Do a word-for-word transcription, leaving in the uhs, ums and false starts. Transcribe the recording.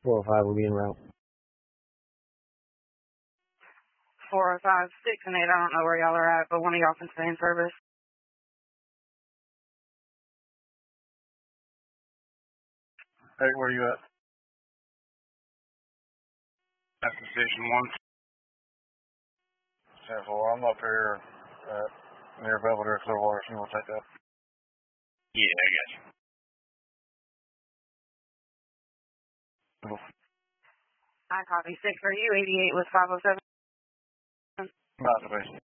four oh five will be en route. four oh five, six and eight, I don't know where y'all are at, but one of y'all can stay in service. Hey, where you at? That's the station one. ten four, I'm up here at near Belvedere, Clearwater, so we'll take that. Yeah, I got you. I copy six. Are you eighty-eight with five oh seven? Not the base.